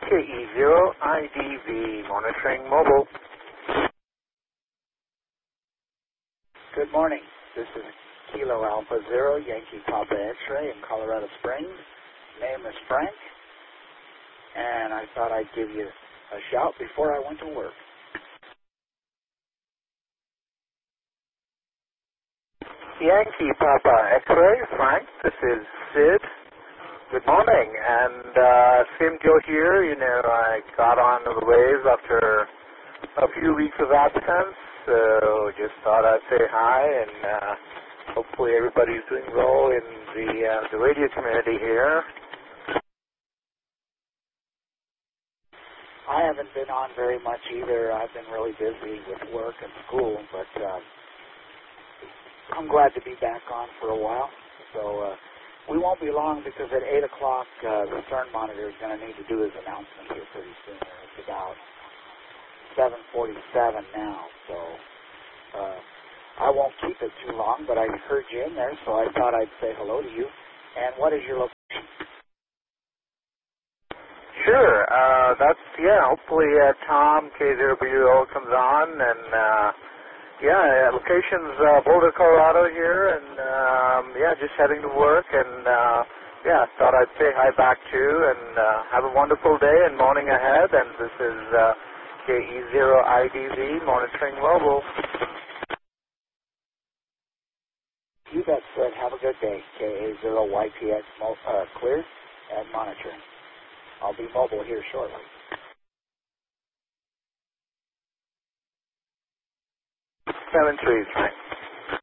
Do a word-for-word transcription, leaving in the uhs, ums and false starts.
K E zero I D V, monitoring mobile. Good morning. This is Kilo Alpha Zero, Yankee Papa X-Ray in Colorado Springs. Name is Frank, and I thought I'd give you a shout before I went to work. Yankee Papa X-Ray, Frank, this is Sid. Good morning, and uh, same deal here. You know, I got on the waves after a few weeks of absence, so just thought I'd say hi, and uh, hopefully everybody's doing well in the, uh, the radio community here. I haven't been on very much either. I've been really busy with work and school, but uh, I'm glad to be back on for a while. So uh, we won't be long because at eight o'clock uh, the Stern monitor is going to need to do his announcement here pretty soon. It's about seven forty-seven now, so uh, I won't keep it too long, but I heard you in there, so I thought I'd say hello to you. And what is your location? Sure, uh, that's, yeah, hopefully uh, Tom, K zero B U O comes on, and uh, yeah, location's uh, Boulder, Colorado here, and um, yeah, just heading to work, and uh, yeah, thought I'd say hi back too, and uh, have a wonderful day and morning ahead, and this is uh, K E zero I D V, monitoring mobile. You bet, Fred. Have a good day. K A zero Y P X uh, cleared and monitoring. I'll be mobile here shortly. Seven three, Frank.